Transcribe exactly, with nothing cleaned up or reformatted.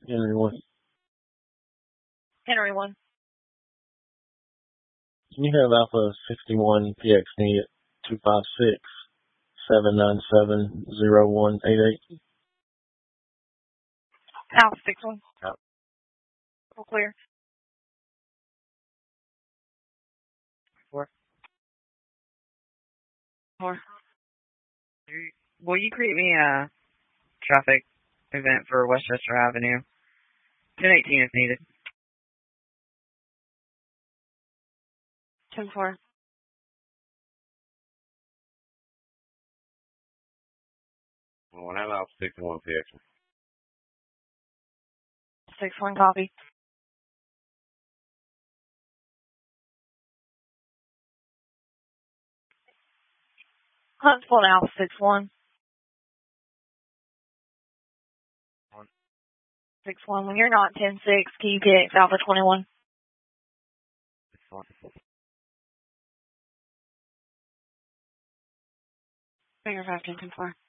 Henry one. Henry one. Can you have Alpha sixty-one P X N at two five six, seven nine seven, zero one eight eight? Alpha sixty-one. Out. All clear. Four. Four. Will you create me a traffic event for Westchester Avenue? ten eighteen if needed. ten four. One out of sixty-one P X. six one copy. Huntsville Alpha six one. One. six one. When you're not ten six, can you P X Alpha twenty-one? Six one. Figure five ten ten four.